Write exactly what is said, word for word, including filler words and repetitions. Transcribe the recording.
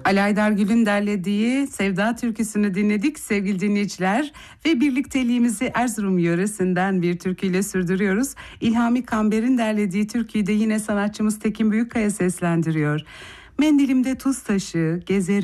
Ali Aydargül'ün derlediği Sevda türküsünü dinledik sevgili dinleyiciler ve birlikteliğimizi Erzurum yöresinden bir türküyle sürdürüyoruz. İlhami Kamber'in derlediği türküyü de yine sanatçımız Tekin Büyükkaya seslendiriyor. Mendilimde tuz taşı, gezerim